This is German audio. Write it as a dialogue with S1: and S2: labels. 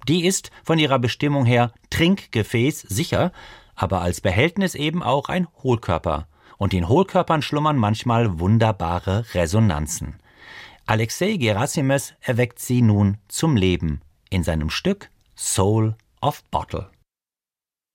S1: Die ist von ihrer Bestimmung her Trinkgefäß sicher, aber als Behältnis eben auch ein Hohlkörper. Und in Hohlkörpern schlummern manchmal wunderbare Resonanzen. Alexei Gerasimes erweckt sie nun zum Leben in seinem Stück Soul of Bottle.